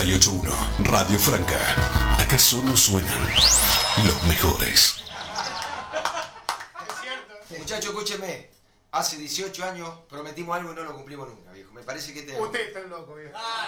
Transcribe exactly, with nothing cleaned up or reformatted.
y ocho punto uno, Radio Franca. Acá solo suenan los mejores. Muchachos, escúcheme. Hace dieciocho años prometimos algo y no lo cumplimos nunca, viejo. Me parece que te... Usted está loco, viejo.